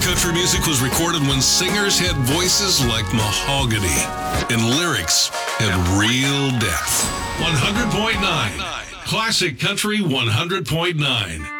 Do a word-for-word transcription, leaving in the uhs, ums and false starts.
country music was recorded when singers had voices like mahogany and lyrics had real depth. one hundred point nine. Classic Country one hundred point nine.